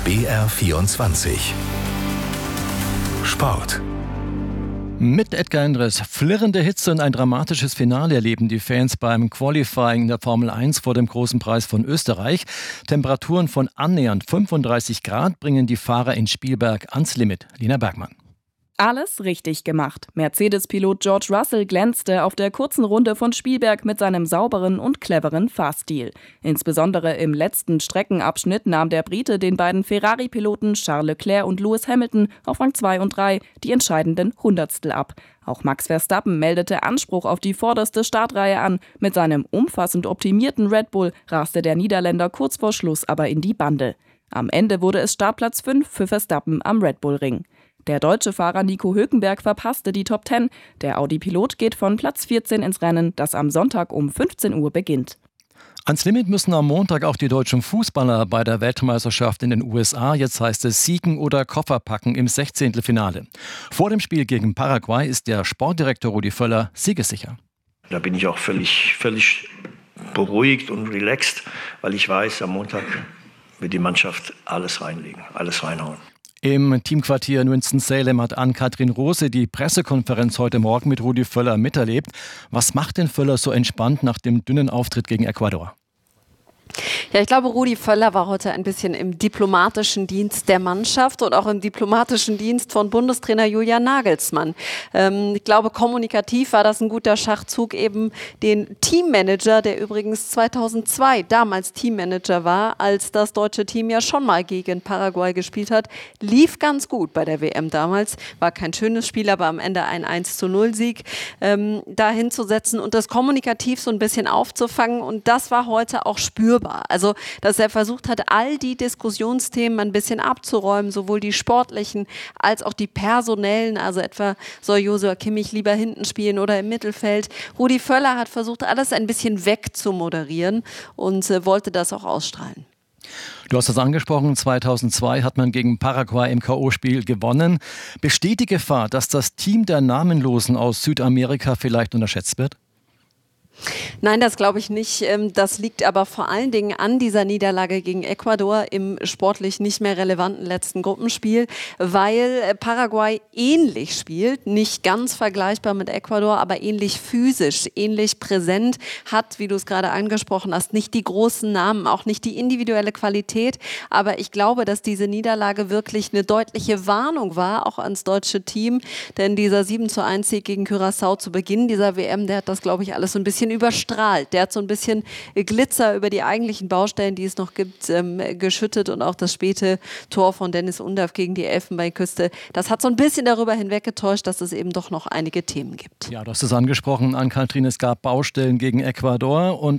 BR24 Sport. Mit Edgar Endres. Flirrende Hitze und ein dramatisches Finale erleben die Fans beim Qualifying der Formel 1 vor dem Großen Preis von Österreich. Temperaturen von annähernd 35 Grad bringen die Fahrer in Spielberg ans Limit. Lina Bergmann. Alles richtig gemacht. Mercedes-Pilot George Russell glänzte auf der kurzen Runde von Spielberg mit seinem sauberen und cleveren Fahrstil. Insbesondere im letzten Streckenabschnitt nahm der Brite den beiden Ferrari-Piloten Charles Leclerc und Lewis Hamilton auf Rang 2 und 3 die entscheidenden Hundertstel ab. Auch Max Verstappen meldete Anspruch auf die vorderste Startreihe an. Mit seinem umfassend optimierten Red Bull raste der Niederländer kurz vor Schluss aber in die Bande. Am Ende wurde es Startplatz 5 für Verstappen am Red Bull Ring. Der deutsche Fahrer Nico Hülkenberg verpasste die Top 10. Der Audi-Pilot geht von Platz 14 ins Rennen, das am Sonntag um 15 Uhr beginnt. Ans Limit müssen am Montag auch die deutschen Fußballer bei der Weltmeisterschaft in den USA. Jetzt heißt es siegen oder Koffer packen im 16. Finale. Vor dem Spiel gegen Paraguay ist der Sportdirektor Rudi Völler siegessicher. Da bin ich auch völlig beruhigt und relaxed, weil ich weiß, am Montag wird die Mannschaft alles reinlegen, alles reinhauen. Im Teamquartier in Winston-Salem hat Ann-Kathrin Rose die Pressekonferenz heute Morgen mit Rudi Völler miterlebt. Was macht denn Völler so entspannt nach dem dünnen Auftritt gegen Ecuador? Ja, ich glaube, Rudi Völler war heute ein bisschen im diplomatischen Dienst der Mannschaft und auch im diplomatischen Dienst von Bundestrainer Julian Nagelsmann. Ich glaube, kommunikativ war das ein guter Schachzug, eben den Teammanager, der übrigens 2002 damals Teammanager war, als das deutsche Team ja schon mal gegen Paraguay gespielt hat, lief ganz gut bei der WM damals. War kein schönes Spiel, aber am Ende ein 1:0-Sieg da hinzusetzen und das kommunikativ so ein bisschen aufzufangen. Und das war heute auch spürbar. Also, dass er versucht hat, all die Diskussionsthemen ein bisschen abzuräumen, sowohl die sportlichen als auch die personellen, also etwa soll Joshua Kimmich lieber hinten spielen oder im Mittelfeld. Rudi Völler hat versucht, alles ein bisschen wegzumoderieren und wollte das auch ausstrahlen. Du hast das angesprochen, 2002 hat man gegen Paraguay im K.O.-Spiel gewonnen. Besteht die Gefahr, dass das Team der Namenlosen aus Südamerika vielleicht unterschätzt wird? Nein, das glaube ich nicht. Das liegt aber vor allen Dingen an dieser Niederlage gegen Ecuador im sportlich nicht mehr relevanten letzten Gruppenspiel, weil Paraguay ähnlich spielt, nicht ganz vergleichbar mit Ecuador, aber ähnlich physisch, ähnlich präsent, hat, wie du es gerade angesprochen hast, nicht die großen Namen, auch nicht die individuelle Qualität. Aber ich glaube, dass diese Niederlage wirklich eine deutliche Warnung war, auch ans deutsche Team, denn dieser 7:1-Sieg gegen Curaçao zu Beginn dieser WM, der hat das, glaube ich, alles so ein bisschen überstrahlt. Der hat so ein bisschen Glitzer über die eigentlichen Baustellen, die es noch gibt, geschüttet und auch das späte Tor von Dennis Undav gegen die Elfenbeinküste. Das hat so ein bisschen darüber hinweggetäuscht, dass es eben doch noch einige Themen gibt. Ja, du hast es angesprochen, Ann-Kathrin, es gab Baustellen gegen Ecuador und